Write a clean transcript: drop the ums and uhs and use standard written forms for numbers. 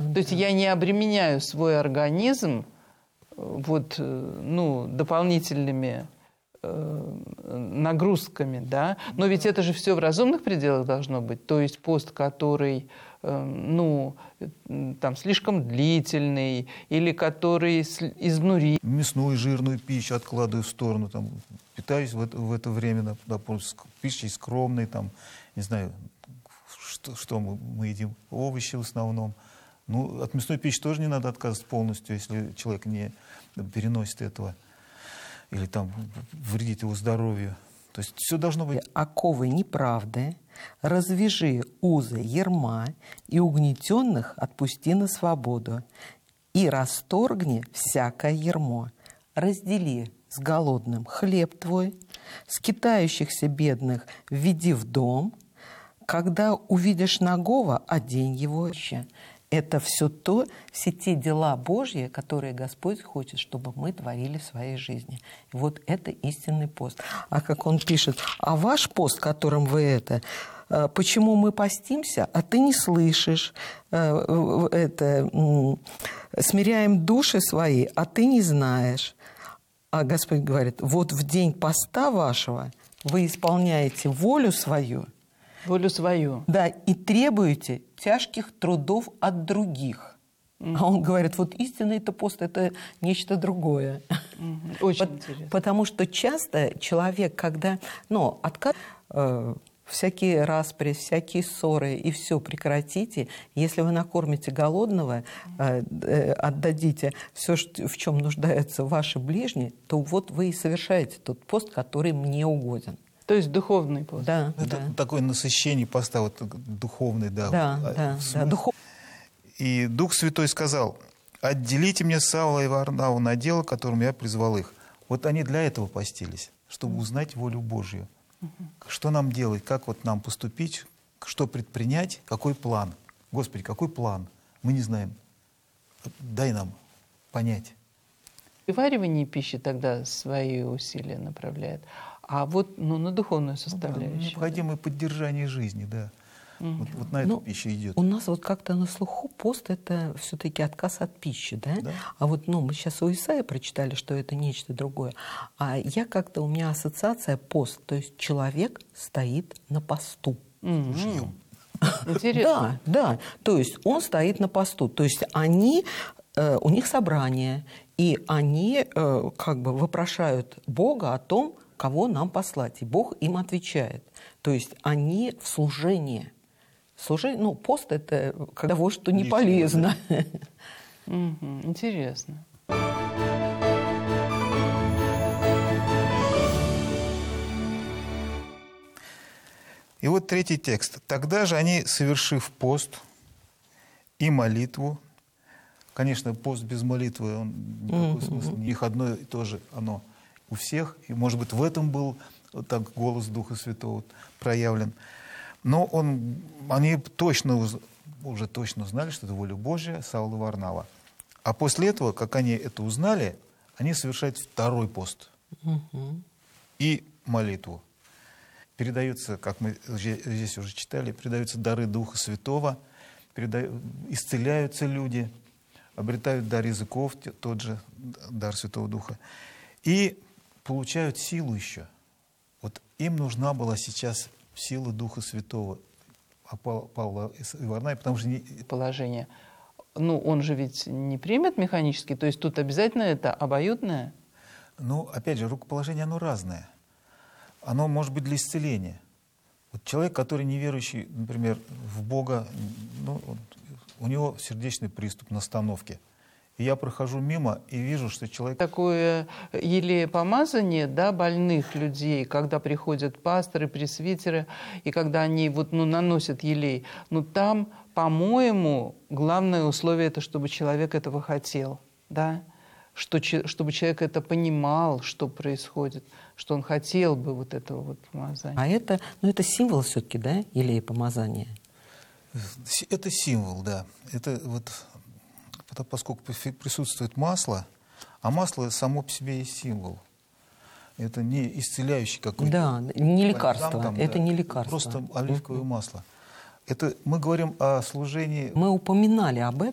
То есть я не обременяю свой организм дополнительными нагрузками, да? Но ведь это же все в разумных пределах должно быть. То есть пост, который слишком длительный или который изнурит. Мясную, жирную пищу откладываю в сторону, питаюсь в это время, допустим, пищей скромной, не знаю, что мы едим, овощи в основном. От мясной пищи тоже не надо отказываться полностью, если человек не переносит этого или вредит его здоровью. То есть все должно быть... «Оковы неправды, развяжи узы ярма, и угнетенных отпусти на свободу, и расторгни всякое ярмо. Раздели с голодным хлеб твой, скитающихся бедных введи в дом, когда увидишь нагого, одень его». Это все те дела Божьи, которые Господь хочет, чтобы мы творили в своей жизни. И вот это истинный пост. А как он пишет, а ваш пост, которым вы почему мы постимся, а ты не слышишь, смиряем души свои, а ты не знаешь. А Господь говорит, вот в день поста вашего вы исполняете волю свою. Волю свою. Да, и требуете тяжких трудов от других. А он говорит, вот истинный это пост, это нечто другое. Очень интересно. Потому что часто человек, когда, всякие распри, всякие ссоры, и все прекратите. Если вы накормите голодного, отдадите все, в чем нуждаются ваши ближние, то вот вы и совершаете тот пост, который мне угоден. То есть духовный пост. Да, это такое насыщение поста, духовный, да. Да. И Дух Святой сказал, отделите мне Савла и Варнаву на дело, которым я призвал их. Вот они для этого постились, чтобы узнать волю Божью. Что нам делать, как нам поступить, что предпринять, какой план. Господи, какой план? Мы не знаем. Дай нам понять. Переваривание пищи тогда свои усилия направляет. А на духовную составляющую. Необходимое поддержание жизни, да. Вот на эту пищу идет. У нас как-то на слуху пост – это все-таки отказ от пищи, да? Да. А мы сейчас у Исаии прочитали, что это нечто другое. А у меня ассоциация пост, то есть человек стоит на посту. Жьем. Интересно. Да. То есть он стоит на посту. То есть у них собрание, и они вопрошают Бога о том, кого нам послать. И Бог им отвечает. То есть они в служении. Пост – это того, что не полезно. Интересно. И вот третий текст. «Тогда же они, совершив пост и молитву». Конечно, пост без молитвы, он никакой смысл. У них одно и то же, оно у всех. И, может быть, в этом был голос Духа Святого проявлен. Но они уже точно знали, что это воля Божья, Савла и Варнава. А после этого, как они это узнали, они совершают второй пост и молитву. Передаются, как мы здесь уже читали, передаются дары Духа Святого, исцеляются люди, обретают дар языков, тот же дар Святого Духа, и получают силу еще. Вот им нужна была сейчас сила Духа Святого, Павла и Варнавы, потому что... Положение. Он же ведь не примет механически, то есть тут обязательно это обоюдное? Опять же, рукоположение, оно разное. Оно может быть для исцеления. Вот человек, который неверующий, например, в Бога, у него сердечный приступ на остановке. И я прохожу мимо и вижу, что человек... Такое елеепомазание, больных людей, когда приходят пасторы, пресвитеры, и когда они наносят елей. Там, по-моему, главное условие – это чтобы человек этого хотел, да? Чтобы человек это понимал, что происходит, что он хотел бы этого помазания. А это символ все-таки, да, елеепомазания? Это символ, да. Это поскольку присутствует масло, а масло само по себе есть символ. Это не исцеляющий какой-то... Да, не лекарство. Это не лекарство. Просто оливковое масло. Это мы говорим о служении... Мы упоминали об